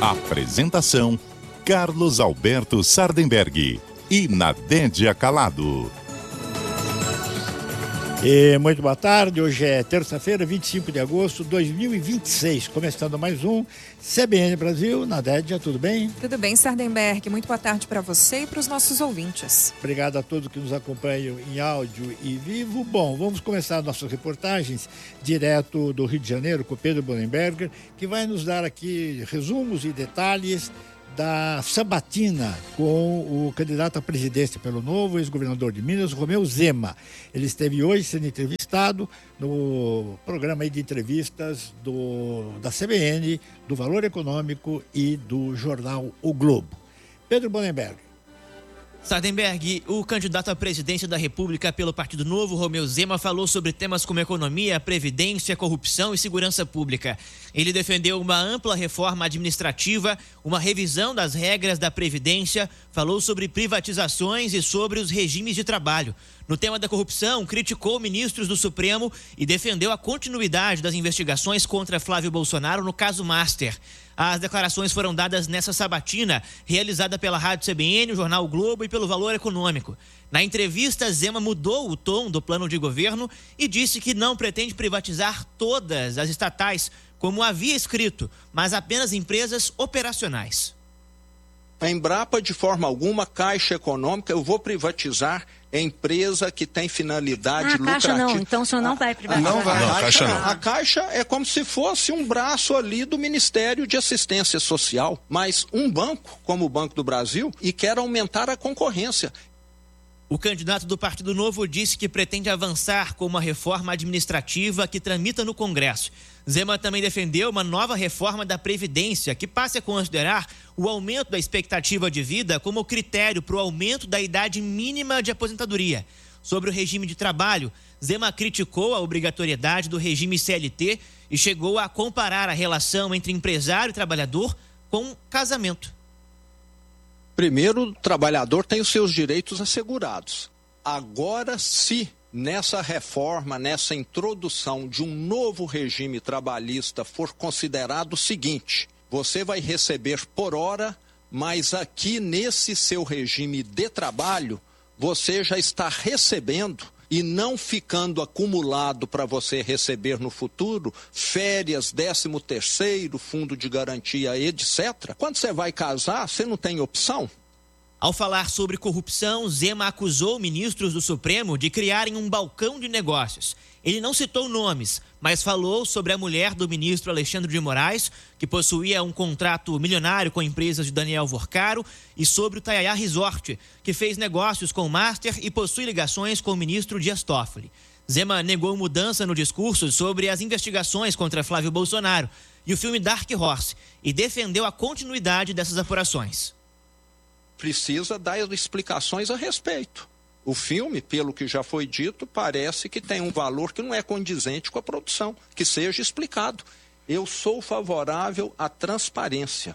Apresentação: Carlos Alberto Sardenberg e Nadédia Calado. Muito boa tarde, hoje é terça-feira, 25 de agosto de 2026, começando mais um CBN Brasil. Nadédia, tudo bem? Tudo bem, Sardenberg, muito boa tarde para você e para os nossos ouvintes. Obrigado a todos que nos acompanham em áudio e vivo. Bom, vamos começar nossas reportagens direto do Rio de Janeiro com o Pedro Bonenberger, que vai nos dar aqui resumos e detalhes da sabatina com o candidato à presidência pelo Novo, ex-governador de Minas, Romeu Zema. Ele esteve hoje sendo entrevistado no programa aí de entrevistas da CBN, do Valor Econômico e do jornal O Globo. Pedro Bonenberg. Sardenberg, o candidato à presidência da República pelo Partido Novo, Romeu Zema, falou sobre temas como economia, previdência, corrupção e segurança pública. Ele defendeu uma ampla reforma administrativa, uma revisão das regras da Previdência, falou sobre privatizações e sobre os regimes de trabalho. No tema da corrupção, criticou ministros do Supremo e defendeu a continuidade das investigações contra Flávio Bolsonaro no caso Master. As declarações foram dadas nessa sabatina, realizada pela Rádio CBN, o Jornal o Globo e pelo Valor Econômico. Na entrevista, Zema mudou o tom do plano de governo e disse que não pretende privatizar todas as estatais, como havia escrito, mas apenas empresas operacionais. A Embrapa, de forma alguma, Caixa Econômica, eu vou privatizar empresa que tem finalidade lucrativa. Caixa não, então o senhor não vai privatizar. Não vai, não, Caixa não. A Caixa é como se fosse um braço ali do Ministério de Assistência Social, mas um banco, como o Banco do Brasil, e quer aumentar a concorrência. O candidato do Partido Novo disse que pretende avançar com uma reforma administrativa que tramita no Congresso. Zema também defendeu uma nova reforma da Previdência, que passe a considerar o aumento da expectativa de vida como critério para o aumento da idade mínima de aposentadoria. Sobre o regime de trabalho, Zema criticou a obrigatoriedade do regime CLT e chegou a comparar a relação entre empresário e trabalhador com casamento. Primeiro, o trabalhador tem os seus direitos assegurados. Agora, se nessa reforma, nessa introdução de um novo regime trabalhista for considerado o seguinte: você vai receber por hora, mas aqui nesse seu regime de trabalho, você já está recebendo e não ficando acumulado para você receber no futuro férias, 13º, fundo de garantia, etc. Quando você vai casar, você não tem opção? Ao falar sobre corrupção, Zema acusou ministros do Supremo de criarem um balcão de negócios. Ele não citou nomes, mas falou sobre a mulher do ministro Alexandre de Moraes, que possuía um contrato milionário com empresas de Daniel Vorcaro, e sobre o Tayaya Resort, que fez negócios com o Master e possui ligações com o ministro Dias Toffoli. Zema negou mudança no discurso sobre as investigações contra Flávio Bolsonaro e o filme Dark Horse e defendeu a continuidade dessas apurações. Precisa dar explicações a respeito. O filme, pelo que já foi dito, parece que tem um valor que não é condizente com a produção, que seja explicado. Eu sou favorável à transparência.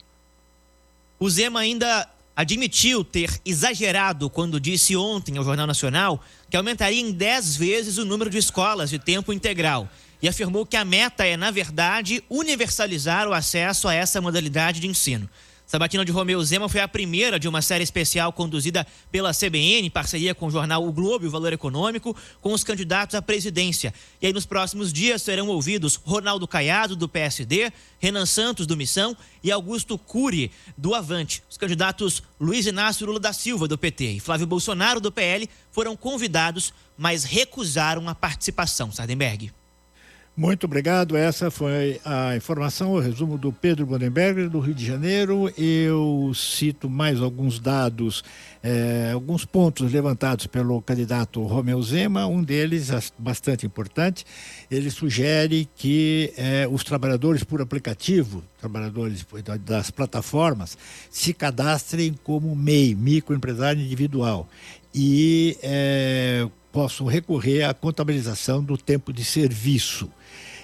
O Zema ainda admitiu ter exagerado quando disse ontem ao Jornal Nacional que aumentaria em 10 vezes o número de escolas de tempo integral e afirmou que a meta é, na verdade, universalizar o acesso a essa modalidade de ensino. Sabatina de Romeu Zema foi a primeira de uma série especial conduzida pela CBN, em parceria com o jornal O Globo e o Valor Econômico, com os candidatos à presidência. E aí nos próximos dias serão ouvidos Ronaldo Caiado, do PSD, Renan Santos, do Missão, e Augusto Cury, do Avante. Os candidatos Luiz Inácio Lula da Silva, do PT, e Flávio Bolsonaro, do PL, foram convidados, mas recusaram a participação. Sardenberg. Muito obrigado. Essa foi a informação, o resumo do Pedro Bonenberger, do Rio de Janeiro. Eu cito mais alguns dados, alguns pontos levantados pelo candidato Romeu Zema. Um deles, bastante importante, ele sugere que os trabalhadores por aplicativo, trabalhadores das plataformas, se cadastrem como MEI, microempresário individual, e possam recorrer à contabilização do tempo de serviço.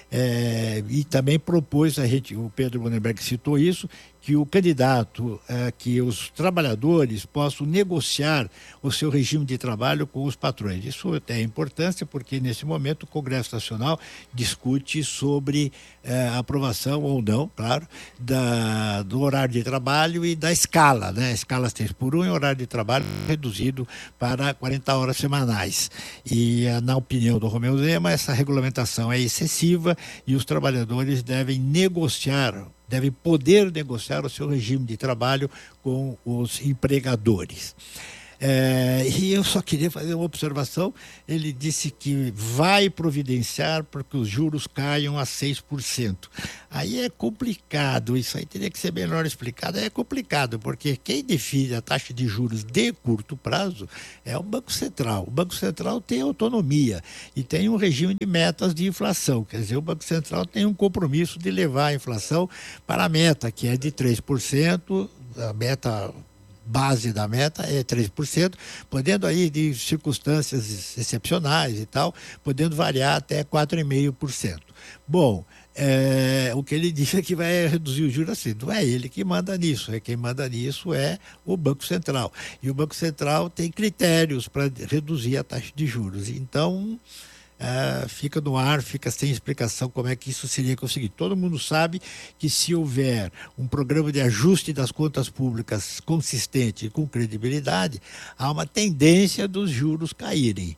E também propôs, o Pedro Bonenberg citou isso, que o candidato, que os trabalhadores possam negociar o seu regime de trabalho com os patrões. Isso tem importância porque, nesse momento, o Congresso Nacional discute sobre a aprovação ou não, claro, do horário de trabalho e da escala, né? Escala 6x1 e horário de trabalho reduzido para 40 horas semanais. E, na opinião do Romeu Zema, essa regulamentação é excessiva e os trabalhadores devem poder negociar o seu regime de trabalho com os empregadores. E eu só queria fazer uma observação. Ele disse que vai providenciar para que os juros caiam a 6%. Aí é complicado, isso aí teria que ser melhor explicado. É complicado, porque quem define a taxa de juros de curto prazo é o Banco Central. O Banco Central tem autonomia e tem um regime de metas de inflação. Quer dizer, o Banco Central tem um compromisso de levar a inflação para a meta, que é de 3%, a meta base da meta é 3%, podendo aí, de circunstâncias excepcionais e tal, podendo variar até 4,5%. Bom, o que ele disse é que vai reduzir o juros assim. Não é ele que manda nisso, quem manda nisso é o Banco Central. E o Banco Central tem critérios para reduzir a taxa de juros. Então, fica no ar, fica sem explicação como é que isso seria conseguido. Todo mundo sabe que se houver um programa de ajuste das contas públicas consistente e com credibilidade, há uma tendência dos juros caírem.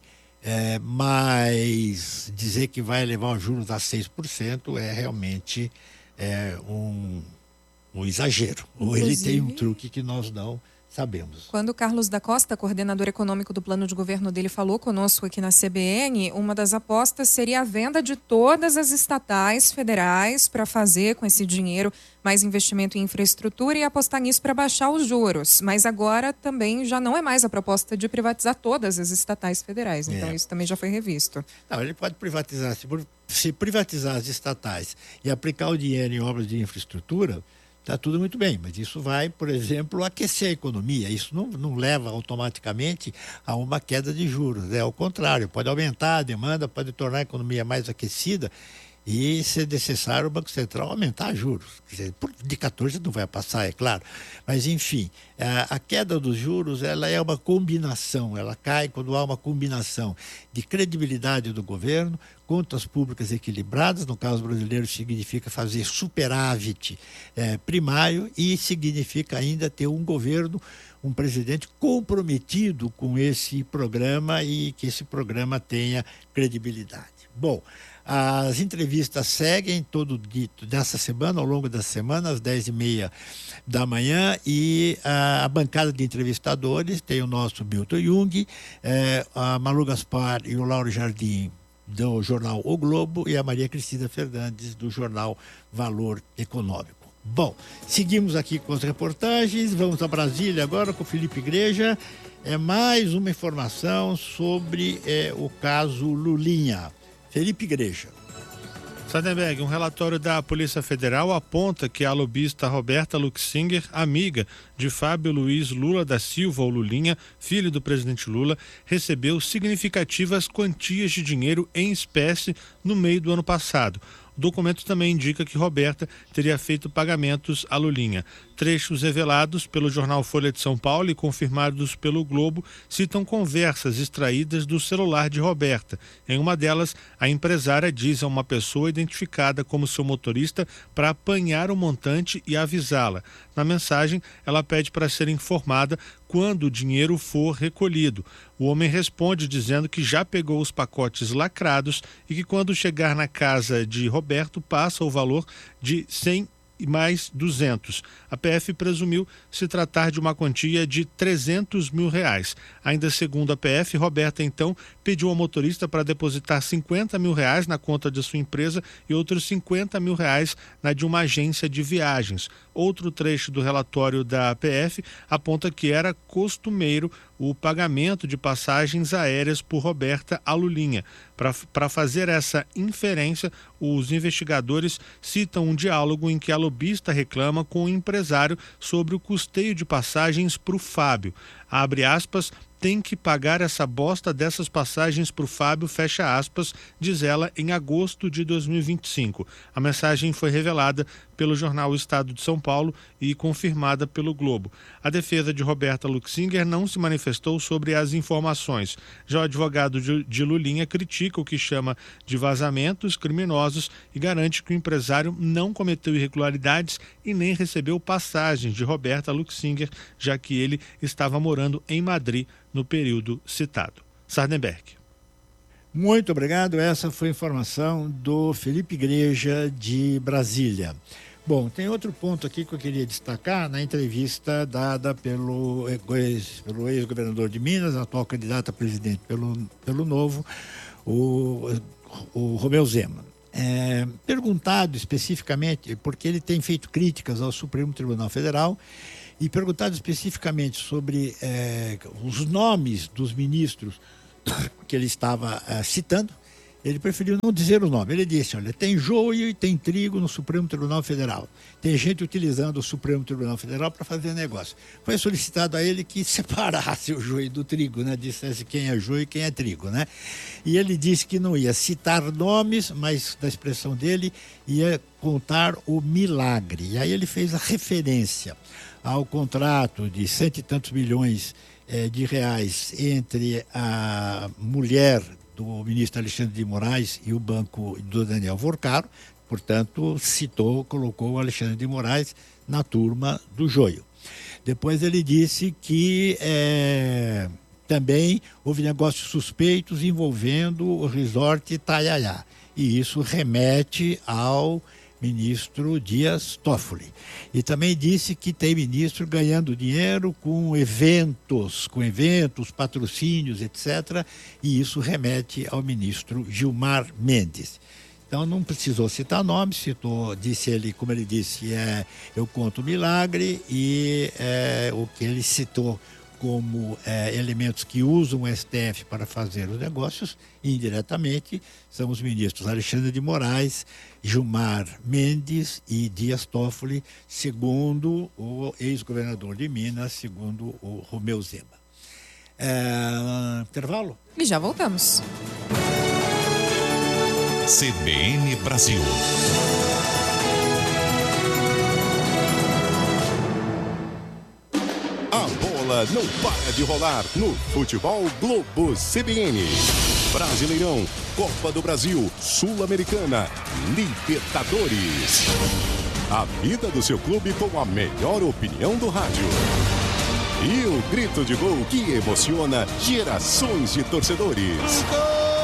Mas dizer que vai levar os juros a 6% é realmente um exagero. Ou ele tem um truque que nós não sabemos. Quando o Carlos da Costa, coordenador econômico do plano de governo dele, falou conosco aqui na CBN, uma das apostas seria a venda de todas as estatais federais para fazer com esse dinheiro mais investimento em infraestrutura e apostar nisso para baixar os juros. Mas agora também já não é mais a proposta de privatizar todas as estatais federais. Então isso também já foi revisto. Não, ele pode privatizar. Se privatizar as estatais e aplicar o dinheiro em obras de infraestrutura, está tudo muito bem, mas isso vai, por exemplo, aquecer a economia. Isso não leva automaticamente a uma queda de juros. Ao contrário, pode aumentar a demanda, pode tornar a economia mais aquecida e, se necessário, o Banco Central aumentar juros. Quer dizer, de 14 não vai passar, é claro. Mas, enfim, a queda dos juros ela é uma combinação, ela cai quando há uma combinação de credibilidade do governo, contas públicas equilibradas, no caso brasileiro significa fazer superávit primário e significa ainda ter um governo, um presidente comprometido com esse programa e que esse programa tenha credibilidade. Bom, as entrevistas seguem nessa semana, ao longo da semana, às 10h30 da manhã, e a bancada de entrevistadores tem o nosso Milton Jung, a Malu Gaspar e o Lauro Jardim, do jornal O Globo, e a Maria Cristina Fernandes, do jornal Valor Econômico. Bom, seguimos aqui com as reportagens, vamos a Brasília agora com o Felipe Igreja. Mais uma informação sobre o caso Lulinha. Felipe Igreja. Sardenberg, um relatório da Polícia Federal aponta que a lobista Roberta Luxinger, amiga de Fábio Luiz Lula da Silva, ou Lulinha, filho do presidente Lula, recebeu significativas quantias de dinheiro em espécie no meio do ano passado. O documento também indica que Roberta teria feito pagamentos a Lulinha. Trechos revelados pelo jornal Folha de São Paulo e confirmados pelo Globo citam conversas extraídas do celular de Roberta. Em uma delas, a empresária diz a uma pessoa identificada como seu motorista para apanhar o montante e avisá-la. Na mensagem, ela pede para ser informada quando o dinheiro for recolhido. O homem responde dizendo que já pegou os pacotes lacrados e que quando chegar na casa de Roberto passa o valor de 100 e mais 200. A PF presumiu se tratar de uma quantia de R$300 mil. Ainda segundo a PF, Roberta então pediu ao motorista para depositar R$50 mil na conta de sua empresa e outros R$50 mil na de uma agência de viagens. Outro trecho do relatório da PF aponta que era costumeiro o pagamento de passagens aéreas por Roberta a Lulinha. Para fazer essa inferência, os investigadores citam um diálogo em que a lobista reclama com o empresário sobre o custeio de passagens para o Fábio. Abre aspas, tem que pagar essa bosta dessas passagens pro Fábio, fecha aspas, diz ela em agosto de 2025. A mensagem foi revelada pelo jornal Estado de São Paulo e confirmada pelo Globo. A defesa de Roberta Luxinger não se manifestou sobre as informações. Já o advogado de Lulinha critica o que chama de vazamentos criminosos e garante que o empresário não cometeu irregularidades e nem recebeu passagens de Roberta Luxinger, já que ele estava morando em Madrid no período citado. Sardenberg. Muito obrigado. Essa foi a informação do Felipe Igreja, de Brasília. Bom, tem outro ponto aqui que eu queria destacar na entrevista dada pelo ex-governador de Minas, atual candidato a presidente pelo Novo, o Romeu Zema. Perguntado especificamente, porque ele tem feito críticas ao Supremo Tribunal Federal, e perguntado especificamente sobre os nomes dos ministros que ele estava citando, ele preferiu não dizer o nome. Ele disse, olha, tem joio e tem trigo no Supremo Tribunal Federal. Tem gente utilizando o Supremo Tribunal Federal para fazer negócio. Foi solicitado a ele que separasse o joio do trigo, né? Dissesse quem é joio e quem é trigo, né? E ele disse que não ia citar nomes, mas da expressão dele ia contar o milagre. E aí ele fez a referência ao contrato de 100 e tantos milhões de reais entre a mulher do ministro Alexandre de Moraes e o banco do Daniel Vorcaro, portanto, colocou o Alexandre de Moraes na turma do joio. Depois ele disse que também houve negócios suspeitos envolvendo o resort Itaiaia, e isso remete ao ministro Dias Toffoli. E também disse que tem ministro ganhando dinheiro com eventos, patrocínios, etc. E isso remete ao ministro Gilmar Mendes. Então não precisou citar nomes, disse ele, como ele disse, eu conto o milagre, e o que ele citou como elementos que usam o STF para fazer os negócios, indiretamente, são os ministros Alexandre de Moraes, Gilmar Mendes e Dias Toffoli, segundo o ex-governador de Minas, segundo o Romeu Zema. Intervalo? E já voltamos. CBN Brasil. Não para de rolar no Futebol Globo CBN. Brasileirão, Copa do Brasil, Sul-Americana, Libertadores. A vida do seu clube com a melhor opinião do rádio. E o grito de gol que emociona gerações de torcedores.